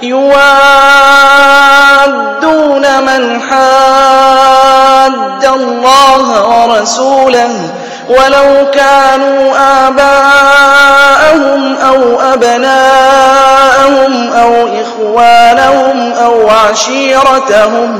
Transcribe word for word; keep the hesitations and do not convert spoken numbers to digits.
يوادون من حاد الله ورسوله ولو كانوا آباءهم أو أبناءهم أو إخوانهم أو عشيرتهم